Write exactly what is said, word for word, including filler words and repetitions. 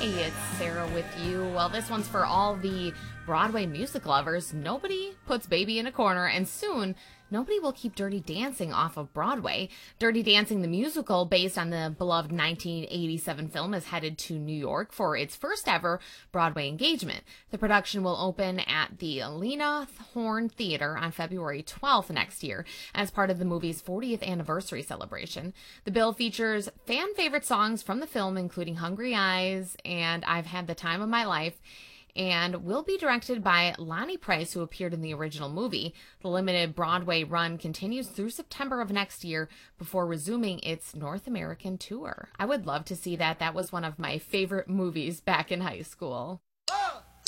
Hey, it's Sarah with you. Well, this one's for all the Broadway music lovers. Nobody puts Baby in a corner, and soon nobody will keep Dirty Dancing off of Broadway. Dirty Dancing, the musical based on the beloved nineteen eighty-seven film, is headed to New York for its first ever Broadway engagement. The production will open at the Lena Horne Theater on February twelfth next year as part of the movie's fortieth anniversary celebration. The bill features fan favorite songs from the film, including Hungry Eyes and I've Had the Time of My Life, and will be directed by Lonnie Price, who appeared in the original movie. The limited Broadway run continues through September of next year before resuming its North American tour. I would love to see that. That was one of my favorite movies back in high school.